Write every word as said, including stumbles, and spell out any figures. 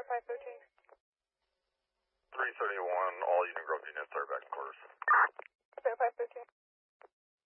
five thirteen. three thirty-one, all Union Grove units are back in quarters. zero five thirteen.